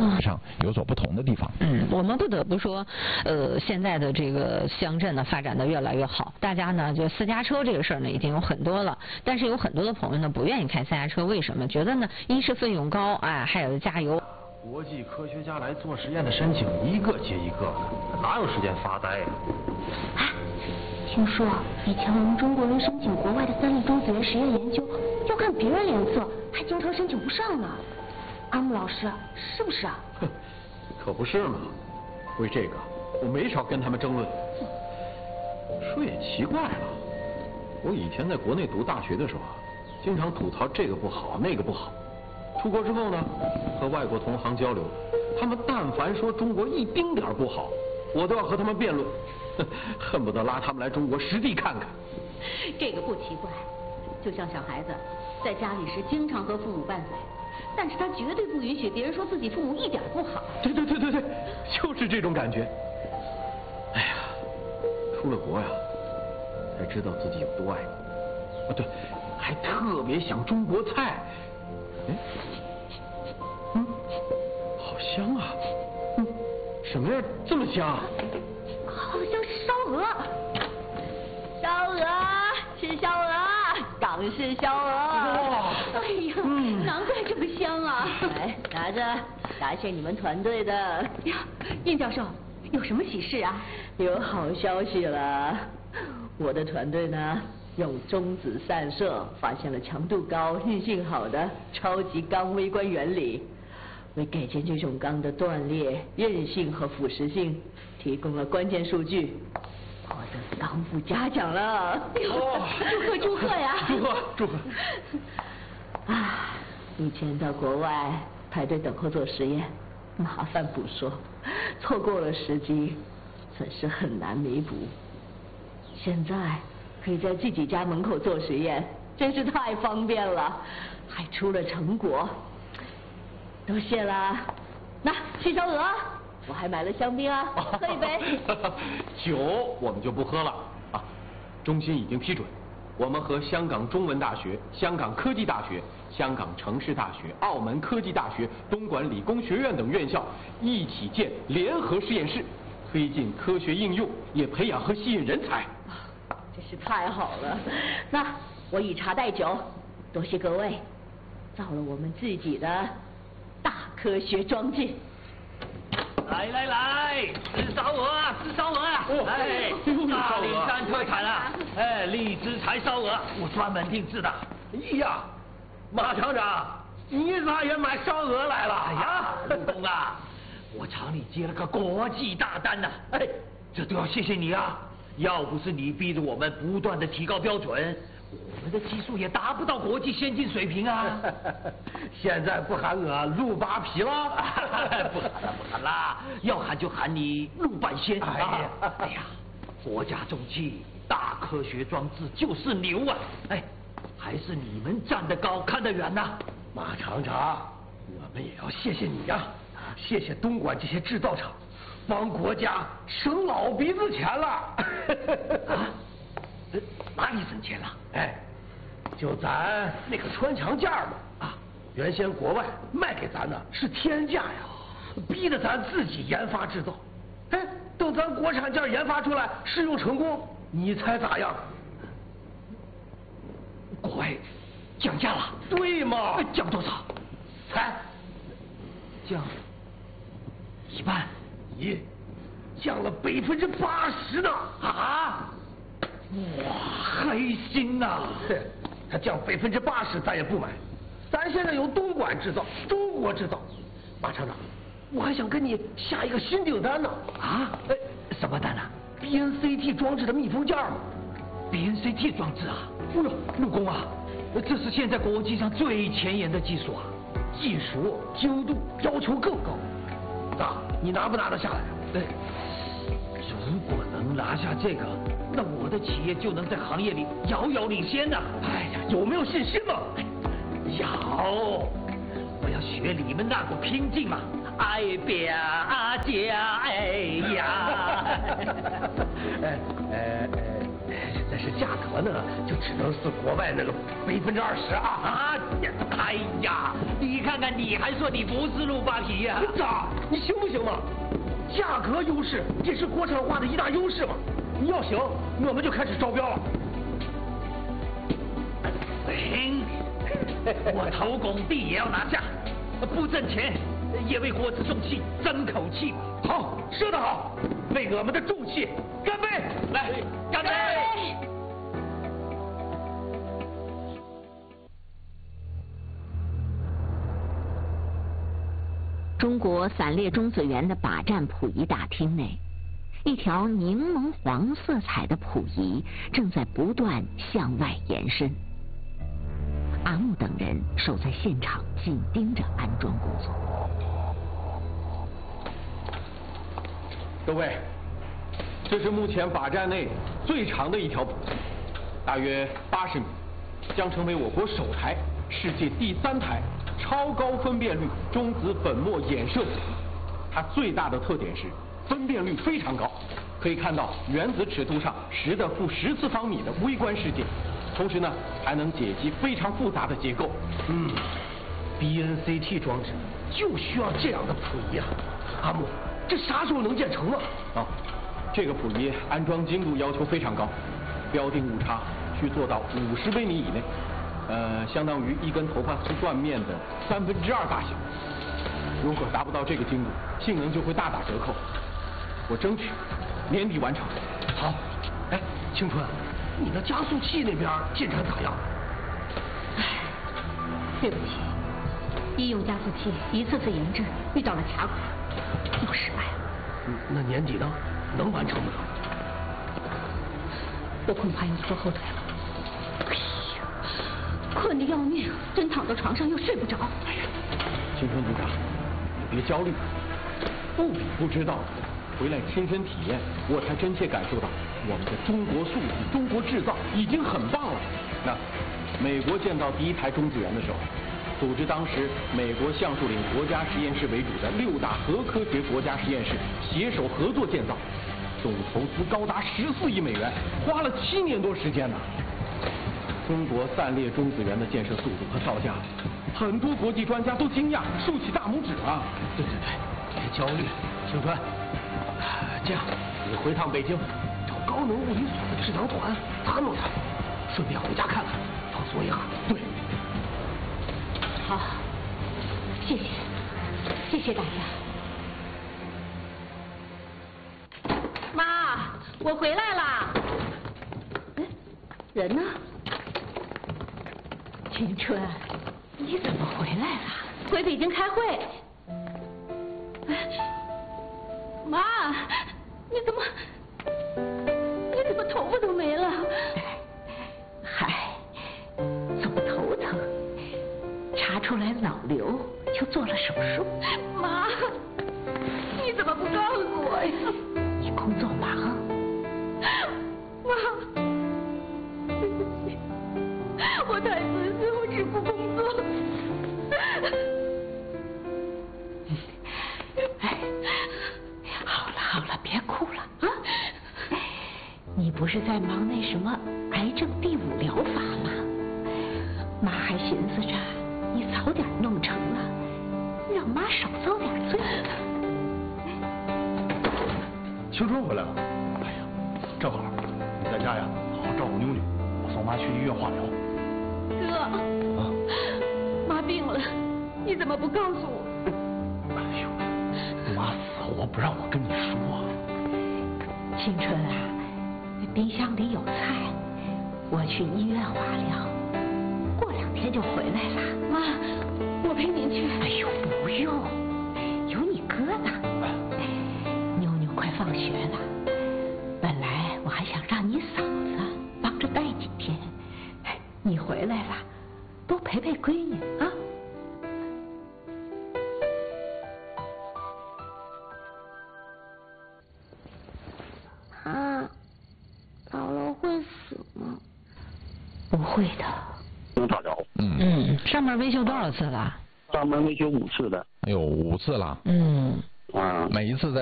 上有所不同的地方。 我们不得不说，现在的这个乡镇呢发展的越来越好，大家呢就私家车这个事儿呢已经有很多了，但是有很多的朋友呢不愿意开私家车，为什么？觉得呢一是费用高，还有加油。 国际科学家来做实验的申请一个接一个的，哪有时间发呆呀？ 听说以前我们中国人申请国外的3粒中子源实验研究，要看别人脸色，还经常申请不上呢。阿木老师，是不是啊？ 哼，可不是嘛。为这个，我没少跟他们争论。说也奇怪了，我以前在国内读大学的时候啊，经常吐槽这个不好那个不好。出国之后呢，和外国同行交流，他们但凡说中国一丁点不好，我都要和他们辩论。恨不得拉他们来中国实地看看。 这个不奇怪，就像小孩子在家里时经常和父母拌嘴，但是他绝对不允许别人说自己父母一点不好。 对，就是这种感觉。哎呀，出了国呀，才知道自己有多爱国。对，还特别想中国菜。好香啊！什么呀？这么香？ 好像是烧鹅。 烧鹅，吃烧鹅，港式烧鹅。 哎呀， 难怪这么香啊！来，拿着，答谢你们团队的。呀，应教授，有什么喜事啊？有好消息了，我的团队呢，用中子散射发现了强度高、韧性好的超级钢微观原理，为改建这种钢的断裂、韧性和腐蚀性提供了关键数据，获得钢副嘉奖了。祝贺呀！ 祝贺！ 以前到国外排队等候做实验，麻烦不说，错过了时机，损失很难弥补。现在可以在自己家门口做实验，真是太方便了，还出了成果，多谢啦。那吃烧鹅，我还买了香槟啊，喝一杯。 酒我们就不喝了啊，中心已经批准，我们和香港中文大学、香港科技大学、香港城市大学、澳门科技大学、东莞理工学院等院校一起建联合实验室，推进科学应用，也培养和吸引人才。 真是太好了！那我以茶代酒，多谢各位，造了我们自己的大科学装置。 来，吃烧鹅啊，吃烧鹅啊！大岭山特产啊，荔枝柴烧鹅，我专门定制的。 哎呀，马厂长，你咋也买烧鹅来了？ 哎呀，陆工啊，我厂里接了个国际大单呐，这都要谢谢你啊！要不是你逼着我们不断的提高标准，我们的技术也达不到国际先进水平啊！ 现在不喊我陆扒皮了？ 不喊啦，要喊就喊你陆半仙。哎呀，国家重器，大科学装置就是牛啊！还是你们站得高看得远呐！ 马厂长，我们也要谢谢你呀，谢谢东莞这些制造厂，帮国家省老鼻子钱了。 哪里省钱了？ 就咱那个穿墙架嘛，原先国外卖给咱的是天价呀，逼得咱自己研发制造。等咱国产件研发出来，试用成功，你猜咋样？ 国外降价了？ 对嘛？ 降多少？ 猜？ 降一半？ 降了80%呢！ 哇，黑心呐！ 他降80%，咱也不买。咱现在有东莞制造，中国制造。马厂长，我还想跟你下一个新订单呢。 什么单啊 ？BNCT 装置的密封件嘛。 BNCT 装置啊？陆工啊，这是现在国际上最前沿的技术啊， 技术精度要求更高。咋？你拿不拿得下来？ 如果能拿下这个，那我的企业就能在行业里遥遥领先呢。 有没有信心嘛？ 有，我要学你们那股拼劲嘛！ 但是价格呢，就只能是国外那个20%啊！ 哎呀，你看看你还说你不是鲁巴皮呀？ 咋？你行不行嘛？价格优势也是国产化的一大优势嘛。你要行，我们就开始招标了。 行，我头拱地也要拿下，不挣钱也为国之重器争口气嘛。 好，说得好，为我们的重器干杯！ 来，干杯！ 中国散列中子园的靶站溥仪大厅内，一条柠檬黄色彩的溥仪正在不断向外延伸。阿木等人守在现场，紧盯着安装工作。 各位，这是目前靶站内最长的一条溥仪，大约80米，将成为我国首台、世界第3台超高分辨率中子粉末衍射溥仪。它最大的特点是分辨率非常高，可以看到原子尺度上10的负10次方米的微观世界，同时呢还能解析非常复杂的结构。 BNCT 装置就需要这样的溥仪啊！阿木，这啥时候能建成啊？ 这个溥仪安装精度要求非常高，标定误差需做到50微米以内，相当于一根头发丝缎面的2/3大小。如果达不到这个精度，性能就会大打折扣。我争取年底完成。 好，哎，青春，你的加速器那边进展咋样？ 对不起，医用加速器一次次研制遇到了卡口，又失败了。 那年底呢？能完成吗？ 我恐怕要拖后腿了。哎呀，困得要命，真躺在床上又睡不着。 哎呀，青春组长，你别焦虑，不比不知道，回来亲身体验，我才真切感受到我们的中国素质、中国制造已经很棒了。那美国建造第1台中子源的时候，组织当时美国橡树岭国家实验室为主的6大核科学国家实验室携手合作建造，总投资高达14亿美元，花了7年多时间呢。中国散列中子源的建设速度和造价，很多国际专家都惊讶，竖起大拇指啊！ 对，别焦虑，青春。这样，你回趟北京，找高能物理所的智囊团参谋，顺便回家看看，放松一下。对。 好，谢谢大家。妈，我回来啦。人呢？青春，你怎么回来了？回北京开会。妈，你怎么头发都没了？ 嗨，总头疼，查出来脑瘤，就做了手术。 妈，你怎么不告诉我呀？ 你工作忙。 妈，对不起，我太自私，我只顾工作。 哎，好了，别哭了啊！你不是在忙那什么癌症第5疗法吗？妈还寻思着你早点弄成了，让妈少遭点罪呢。 青春回来了，哎呀，正好你在家呀，好好照顾妞妞，我送妈去医院化疗。 哥，妈病了，你怎么不告诉我？ 哎呦，妈死活不让我跟你说。 青春啊，冰箱里有菜，我去医院化疗，过2天就回来了。 妈，我陪您去。 哎呦，不用，有你哥呢。妞妞快放学了，本来我还想让你嫂子帮着带几天，你回来了，多陪陪闺女啊。 姥姥会死吗？ 不会的。 大家好。 上面维修多少次了？ 上门维修5次的。有5次了。 嗯。 每一次在